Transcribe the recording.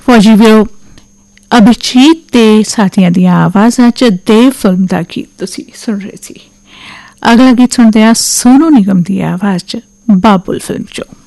ਫੌਜੀ ਵੀਰੋ, ਅਭਿਜੀਤ ਤੇ ਸਾਥੀਆਂ ਦੀਆਂ ਆਵਾਜ਼ਾਂ 'ਚ ਦੇਵ ਫਿਲਮ ਦਾ ਗੀਤ ਤੁਸੀਂ ਸੁਣ ਰਹੇ ਸੀ। ਅਗਲਾ ਗੀਤ ਸੁਣਦੇ ਹਾਂ ਸੋਨੂ ਨਿਗਮ ਦੀ ਆਵਾਜ਼ 'ਚ ਬਾਬੁਲ ਫਿਲਮ 'ਚੋਂ।